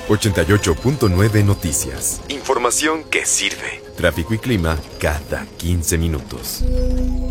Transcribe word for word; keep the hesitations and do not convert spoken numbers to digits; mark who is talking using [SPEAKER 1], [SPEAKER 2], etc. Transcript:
[SPEAKER 1] ochenta y ocho punto nueve Noticias. Información que sirve. Tráfico y clima cada quince minutos.